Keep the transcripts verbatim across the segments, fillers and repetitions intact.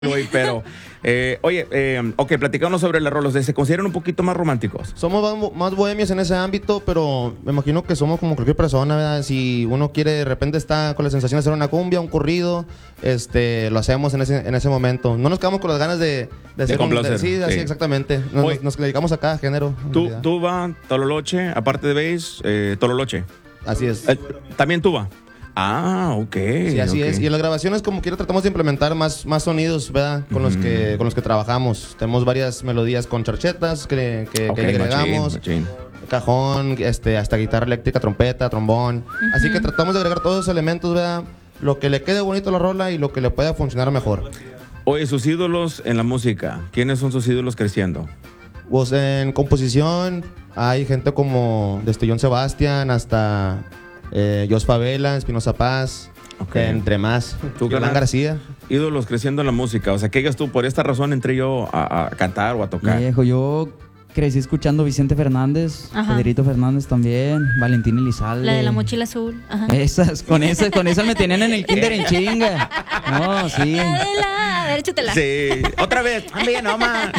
Hoy, pero, eh, oye, eh, ok, platicamos sobre las rolas. ¿Se consideran un poquito más románticos? Somos más, más bohemios en ese ámbito, pero me imagino que somos como cualquier persona, ¿verdad? Si uno quiere, de repente está con la sensación de hacer una cumbia, un corrido, este, lo hacemos en ese, en ese momento. No nos quedamos con las ganas de, de hacer de un... De, sí, así sí. exactamente. Nos, Oye, nos, nos dedicamos a cada género. Tú, tuba, tololoche, aparte de bass, eh, tololoche. Así es. Eh, También tuba. Ah, ok. Sí, así okay. es. Y en las grabaciones, como quiera, tratamos de implementar más, más sonidos, ¿verdad? Con, mm. los que, con los que trabajamos. Tenemos varias melodías con charchetas que, que, okay, que le agregamos. Machín, machín. Cajón, este, hasta guitarra eléctrica, trompeta, trombón. Uh-huh. Así que tratamos de agregar todos esos elementos, ¿verdad? Lo que le quede bonito a la rola y lo que le pueda funcionar mejor. Oye, sus ídolos en la música. ¿Quiénes son sus ídolos creciendo? Pues en composición hay gente como desde John Sebastián hasta... Eh, Jos Favela, Espinoza Paz, okay. entre más. ¿Tú, Yolanda García? Ídolos creciendo en la música. O sea, que digas tú, por esta razón entré yo a, a cantar o a tocar. Viejo, yo crecí escuchando Vicente Fernández, Ajá. Pedrito Fernández también, Valentín Elizalde. La de la mochila azul. Ajá. Esas, con esas, con esas me tenían en el kinder en chinga. No, sí. Adela, a ver, échatela. Sí, otra vez. También, no más.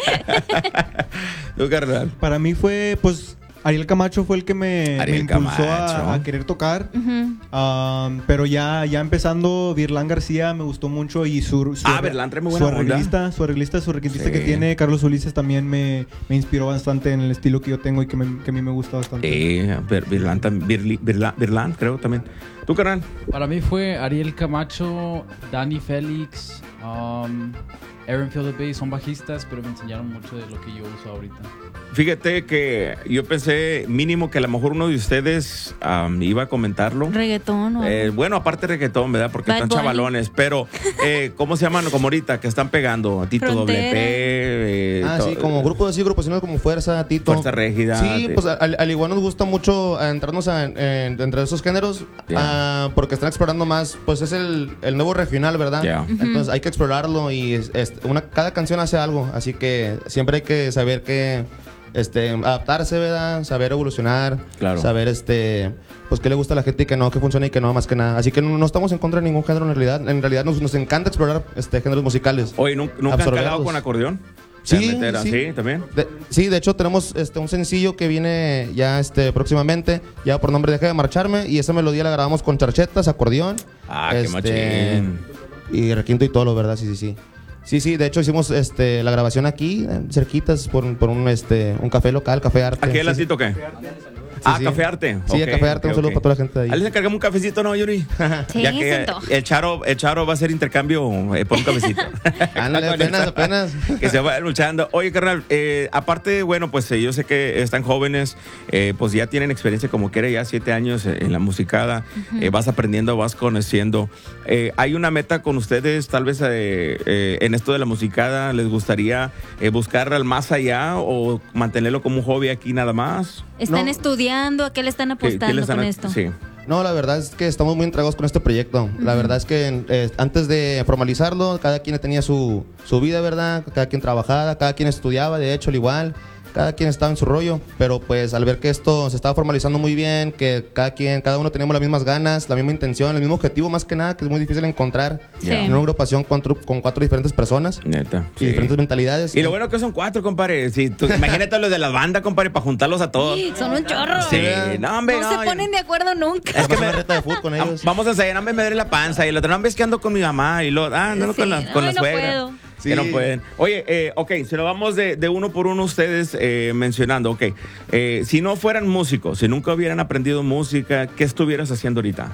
¿Tú, carnal? Para mí fue, pues... Ariel Camacho fue el que me, me impulsó a, a querer tocar. Uh-huh. um, pero ya, ya empezando, Virlán García me gustó mucho y su, su, ah, Virlán trae muy buena su arreglista, su arreglista, su requintista sí. que tiene, Carlos Ulises, también me, me inspiró bastante en el estilo que yo tengo y que, me, que a mí me gusta bastante. Sí, Virlán, Virlán, Virlán, creo también. ¿Tú, carnal? Para mí fue Ariel Camacho, Dani Félix, um, Aaron Phillippe, son bajistas, pero me enseñaron mucho de lo que yo uso ahorita. Fíjate que yo pensé mínimo que a lo mejor uno de ustedes um, iba a comentarlo. Reggaetón. ¿O eh, bueno, aparte de reggaetón, ¿verdad? Porque Bad están Bunny. Chavalones. Pero, eh, ¿cómo se llaman? Como ahorita, que están pegando. Tito Frontera. W P. Eh, ah, sí, como grupo de sí, agrupaciones como Fuerza, Tito. Fuerza Régida. Sí, pues al, al igual nos gusta mucho entrarnos a, en, entre esos géneros. Yeah. Uh, porque están explorando más, pues es el, el nuevo regional, ¿verdad? Yeah. Uh-huh. Entonces hay que explorarlo y es, es una, cada canción hace algo. Así que siempre hay que saber que... Este, adaptarse, ¿verdad? Saber evolucionar, claro. saber este, pues qué le gusta a la gente y que no, que funciona y que no, más que nada. Así que no, no estamos en contra de ningún género en realidad. En realidad nos, nos encanta explorar este, géneros musicales. Oye, ¿nunca, ¿nunca han calado con acordeón? Sí, meter, sí. ¿Sí? ¿También? De, sí, de hecho tenemos este, un sencillo que viene ya este, próximamente, ya por nombre Deja de Marcharme, y esa melodía la grabamos con charchetas, acordeón. Ah, este, qué machín. Y requinto y todo, ¿verdad? Sí, sí, sí. Sí, sí, de hecho hicimos este, la grabación aquí, cerquitas, por, por un, este, un café local, Café Arte. ¿Aquí el sí, latito sí. qué? Sí, ah, sí. Café Arte. Sí, okay, Café Arte, okay, un saludo okay. para toda la gente de ahí. ¿A les encargamos un cafecito, no, Yuri? Sí, ya que el Charo, el Charo va a hacer intercambio eh, por un cafecito. Ándale, apenas, apenas. Que se vaya luchando. Oye, carnal, eh, aparte, bueno, pues eh, yo sé que están jóvenes, eh, pues ya tienen experiencia como quiera, ya siete años en la musicada, uh-huh. eh, vas aprendiendo, vas conociendo. Eh, ¿Hay una meta con ustedes, tal vez eh, eh, en esto de la musicada, les gustaría eh, buscar al más allá o mantenerlo como un hobby aquí nada más? ¿Están no. estudiando? ¿A qué le están apostando ¿Qué, qué le están con a... esto? Sí. No, la verdad es que estamos muy entregados con este proyecto. Uh-huh. La verdad es que eh, antes de formalizarlo, cada quien tenía su, su vida, ¿verdad? Cada quien trabajaba, cada quien estudiaba, de hecho, al igual. Cada quien estaba en su rollo, pero pues al ver que esto se estaba formalizando muy bien, que cada quien, cada uno teníamos las mismas ganas, la misma intención, el mismo objetivo más que nada, que es muy difícil encontrar sí. en una agrupación con, con cuatro diferentes personas. Neta. Y sí. diferentes mentalidades. Y lo bueno que son cuatro, compadre. Si tú, imagínate los de la banda, compadre, para juntarlos a todos. Sí, son un chorro. Sí, no, hombre, no, no se ponen de acuerdo nunca. Es que me reta de fútbol con ellos. Vamos a ensayar, hombre, me duele la panza. Y el otro, no, ves que ando con mi mamá. Y lo, ah, ando sí. con la, con Ay, la no suegra. Puedo. Sí. Que no pueden. Oye, eh, ok, se lo vamos de, de uno por uno ustedes eh, mencionando. Ok, eh, si no fueran músicos, si nunca hubieran aprendido música, ¿qué estuvieras haciendo ahorita?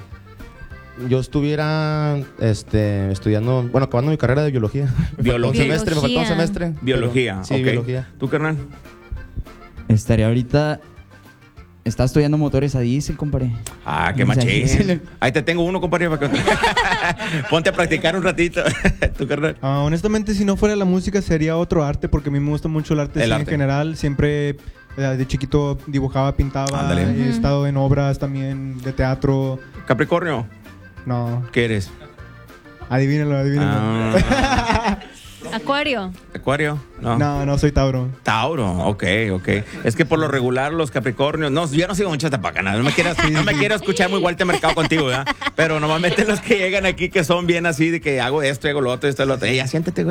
Yo estuviera este, estudiando, bueno, acabando mi carrera de biología. Biología. Un semestre, me faltó un semestre. Biología, pero, sí, okay. biología. ¿Tú, carnal? Estaría ahorita... Está estudiando motores a diésel, compadre. Ah, qué machín. Ahí te tengo uno, compadre. Ponte a practicar un ratito. ¿Tu carnal? Uh, honestamente, si no fuera la música, sería otro arte, porque a mí me gusta mucho el arte, el sí, arte. en general. Siempre eh, de chiquito dibujaba, pintaba. Ándale. He Uh-huh. estado en obras también de teatro. ¿Capricornio? No. ¿Qué eres? Adivínalo, adivínalo. Ah. Acuario. Acuario, no. No, no soy Tauro. Tauro, ok, ok. Es que por lo regular los Capricornios, no, yo no sigo mucho esta pacana, no me quieras, no me quiero escuchar muy Walter Mercado contigo, ¿verdad? Pero normalmente los que llegan aquí que son bien así de que hago esto, hago lo otro, esto, lo otro. Ella, siéntate, güey.